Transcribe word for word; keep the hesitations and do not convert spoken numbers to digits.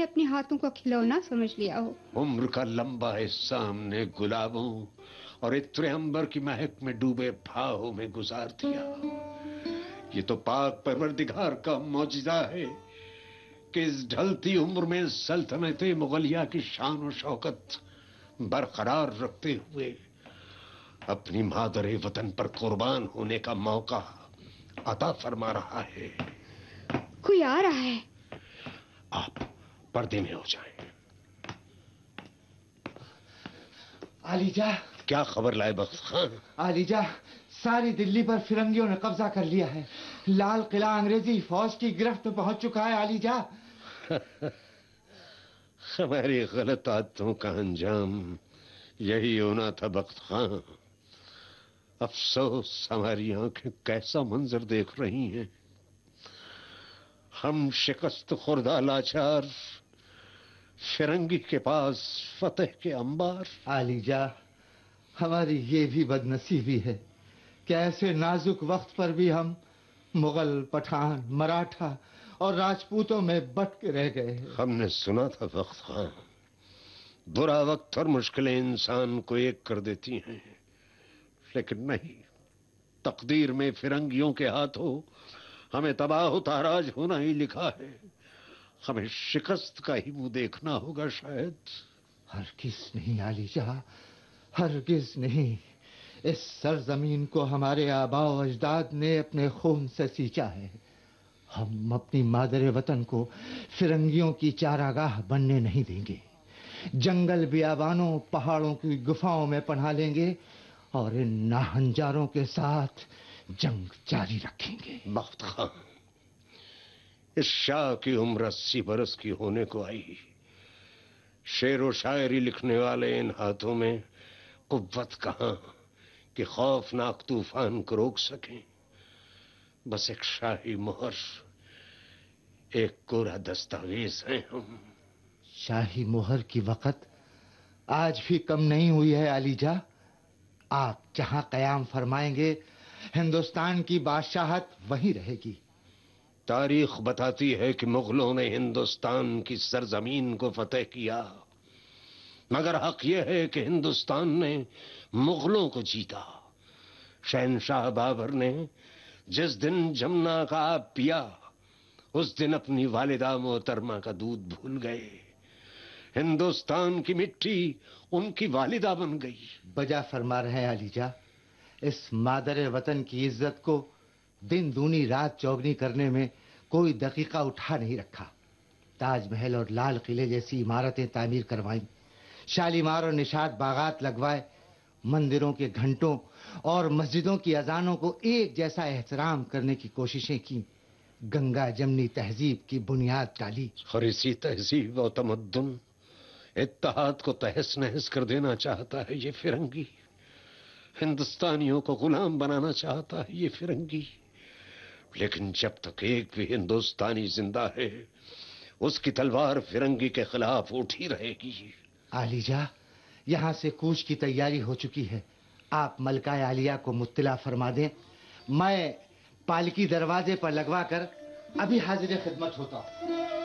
نے اپنے ہاتھوں کو کھلونا سمجھ لیا ہو۔ عمر کا لمبا حصہ ہم نے گلابوں اور عطر عنبر کی مہک میں ڈوبے بھاؤں میں گزار دیا۔ یہ تو پاک پروردگار کا معجزہ ہے کہ اس ڈھلتی عمر میں سلطنت مغلیہ کی شان و شوکت برقرار رکھتے ہوئے اپنی مادر وطن پر قربان ہونے کا موقع عطا فرما رہا ہے۔ کوئی آ رہا ہے۔ آپ پردے میں ہو جائیں۔ علی جا، کیا خبر لائے بخت خان؟ علی جا، ساری دلی پر فرنگیوں نے قبضہ کر لیا ہے۔ لال قلعہ انگریزی فوج کی گرفت میں پہنچ چکا ہے علی جا۔ ہماری غلط عادتوں کا انجام یہی ہونا تھا بخت خان۔ افسوس ہماری آنکھیں کیسا منظر دیکھ رہی ہیں۔ ہم شکست خوردہ لاچار فرنگی کے پاس فتح کے انبار۔ علی جا، ہماری یہ بھی بد نصیبی ہے کہ ایسے نازک وقت پر بھی ہم مغل، پٹھان، مراٹھا اور راجپوتوں میں بٹ کے رہ گئے۔ ہم نے سنا تھا بخت خان، برا وقت اور مشکلیں انسان کو ایک کر دیتی ہیں، لیکن نہیں، تقدیر میں فرنگیوں کے ہاتھوں ہمیں تباہ و تاراج ہونا ہی لکھا ہے۔ ہمیں شکست کا ہی منہ دیکھنا ہوگا شاید۔ ہرگز نہیں علی جا، ہرگز نہیں۔ اس سرزمین کو ہمارے آباء و اجداد نے اپنے خون سے سینچا ہے۔ ہم اپنی مادر وطن کو فرنگیوں کی چاراگاہ بننے نہیں دیں گے۔ جنگل بیابانوں، پہاڑوں کی گفاؤں میں پناہ لیں گے اور ان ناہنجاروں کے ساتھ جنگ جاری رکھیں گے۔ بخت خان، اس شاہ کی عمر اسی برس کی ہونے کو آئی۔ شعر و شاعری لکھنے والے ان ہاتھوں میں قوت کہاں کہ خوفناک طوفان کو روک سکیں۔ بس ایک شاہی مہر، ایک کوڑا دستاویز ہیں ہم۔ شاہی مہر کی وقت آج بھی کم نہیں ہوئی ہے علی جا۔ آپ جہاں قیام فرمائیں گے ہندوستان کی بادشاہت وہیں رہے گی۔ تاریخ بتاتی ہے کہ مغلوں نے ہندوستان کی سرزمین کو فتح کیا، مگر حق یہ ہے کہ ہندوستان نے مغلوں کو جیتا۔ شہنشاہ بابر نے جس دن جمنا کا آب پیا، اس دن اپنی والدہ محترمہ کا دودھ بھول گئے۔ ہندوستان کی مٹی ان کی والدہ بن گئی۔ بجا فرما رہے ہیں علی جا، اس مادر وطن کی عزت کو دن دونی رات چوگنی کرنے میں کوئی دقیقہ اٹھا نہیں رکھا۔ تاج محل اور لال قلعے جیسی عمارتیں تعمیر کروائیں، شالیمار اور نشاط باغات لگوائے، مندروں کے گھنٹوں اور مسجدوں کی اذانوں کو ایک جیسا احترام کرنے کی کوششیں کی، گنگا جمنی تہذیب کی بنیاد ڈالی۔ اور اسی تہذیب و تمدن اتحاد کو تہس نہس کر دینا چاہتا ہے یہ فرنگی۔ ہندوستانیوں کو غلام بنانا چاہتا ہے یہ فرنگی، لیکن جب تک ایک بھی ہندوستانی زندہ ہے اس کی تلوار فرنگی کے خلاف اٹھی رہے گی۔ علی جا، یہاں سے کوچ کی تیاری ہو چکی ہے، آپ ملکہ عالیہ کو مطلع فرما دیں۔ میں پالکی دروازے پر لگوا کر ابھی حاضر خدمت ہوتا ہوں۔